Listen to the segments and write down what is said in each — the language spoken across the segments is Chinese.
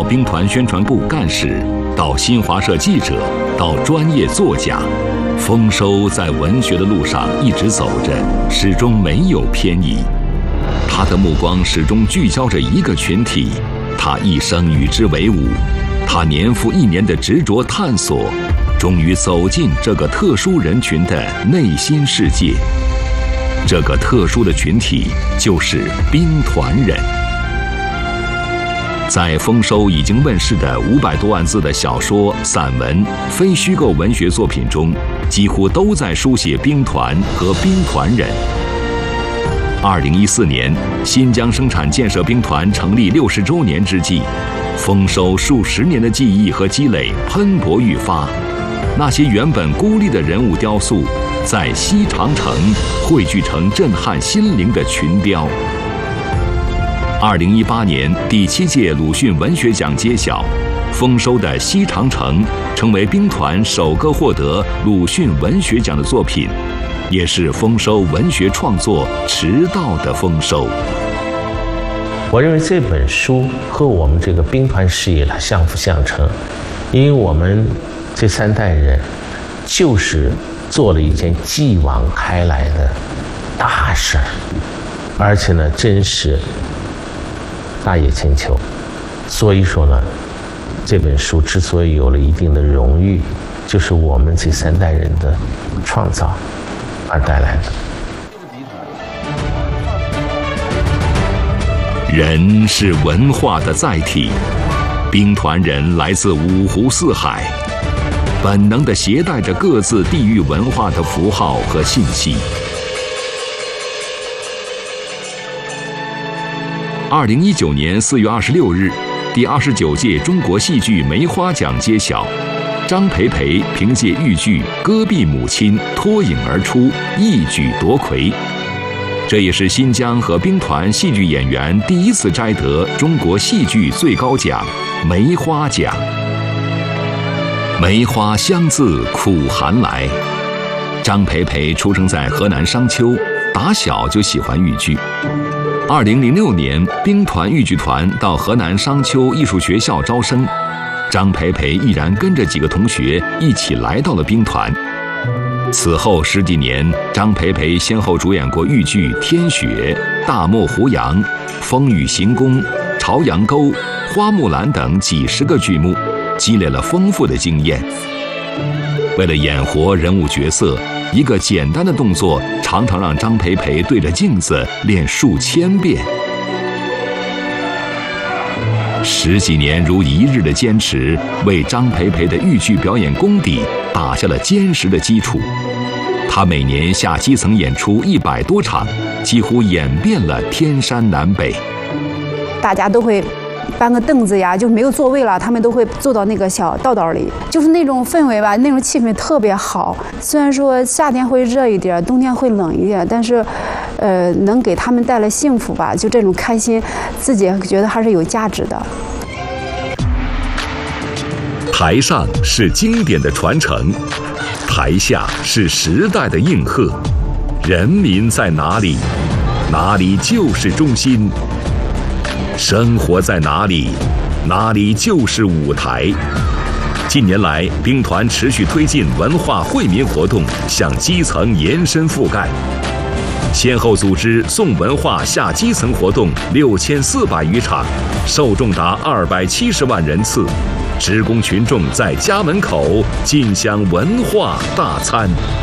兵团宣传部干事，到新华社记者，到专业作家，丰收在文学的路上一直走着，始终没有偏移。他的目光始终聚焦着一个群体，他一生与之为伍，他年复一年的执着探索，终于走进这个特殊人群的内心世界。这个特殊的群体就是兵团人。在丰收已经问世的500多万字的小说、散文、非虚构文学作品中，几乎都在书写兵团和兵团人。2014年，新疆生产建设兵团成立60周年之际，丰收数十年的记忆和积累喷薄欲发，那些原本孤立的人物雕塑，在西长城汇聚成震撼心灵的群雕。2018年第7届鲁迅文学奖揭晓，丰收的西长城成为兵团首个获得鲁迅文学奖的作品，也是丰收文学创作迟到的丰收。 我认为这本书和我们这个兵团事业相辅相成，因为我们这3代人就是做了一件继往开来的大事儿，而且呢，真是大业千秋。所以说呢，这本书之所以有了一定的荣誉，就是我们这3代人的创造而带来的。 人是文化的载体，兵团人来自五湖四海，本能地携带着各自地域文化的符号和信息。2019年4月26日，第29届中国戏剧梅花奖揭晓，张培培凭借豫剧《戈壁母亲》脱颖而出，一举夺魁。这也是新疆和兵团戏剧演员第一次摘得中国戏剧最高奖梅花奖。梅花香自苦寒来。张培培出生在河南商丘，打小就喜欢豫剧。2006年，兵团豫剧团到河南商丘艺术学校招生，张培培毅然跟着几个同学一起来到了兵团。此后10几年，张培培先后主演过豫剧《天雪》《大漠胡杨》《风雨行宫》《朝阳沟》《花木兰》等几十个剧目，积累了丰富的经验。为了演活人物角色，一个简单的动作常常让张培培对着镜子练数千遍。10几年如一日的坚持，为张培培的豫剧表演功底打下了坚实的基础。他每年下基层演出100多场，几乎演遍了天山南北。 大家都会搬个凳子呀，就没有座位了，他们都会坐到那个小道道里，就是那种氛围吧，那种气氛特别好。虽然说夏天会热一点，冬天会冷一点，但是能给他们带来幸福吧，就这种开心，自己觉得还是有价值的。 台上是经典的传承，台下是时代的应和。人民在哪里，哪里就是中心；生活在哪里，哪里就是舞台。近年来，兵团持续推进文化惠民活动，向基层延伸覆盖，先后组织送文化下基层活动6400余场，受众达270万人次，职工群众在家门口尽享文化大餐。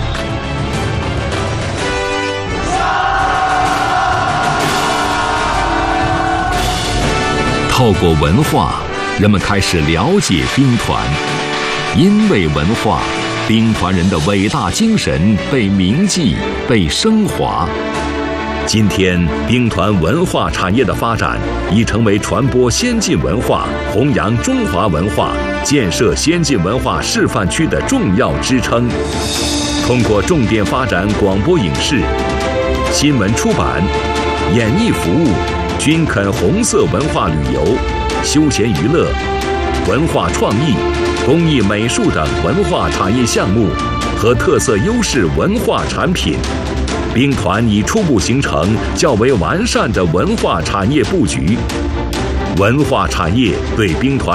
透过文化，人们开始了解兵团，因为文化，兵团人的伟大精神被铭记、被升华。今天，兵团文化产业的发展已成为传播先进文化、弘扬中华文化、建设先进文化示范区的重要支撑。通过重点发展广播影视、新闻出版、演艺服务、均肯红色文化旅游、休闲娱乐、文化创意、工艺美术等文化产业项目和特色优势文化产品，兵团已初步形成较为完善的文化产业布局。文化产业对兵团